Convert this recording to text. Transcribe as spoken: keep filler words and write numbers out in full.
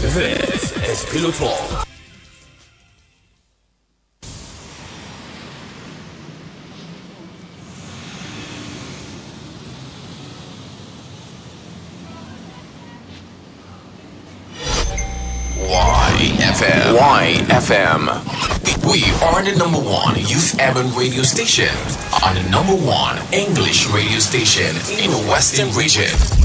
This is Pillow Talk. Y F M. Y F M. We are the number one youth urban radio station and the number one English radio station in the Western region.